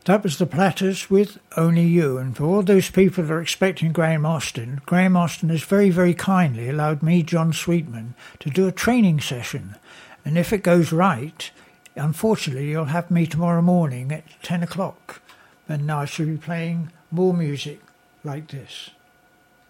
That was the Platters with Only You. And for all those people that are expecting Graham Austin has very, very kindly allowed me, John Sweetman, to do a training session. And if it goes right, unfortunately, you'll have me tomorrow morning at 10 o'clock. And I shall be playing more music like this.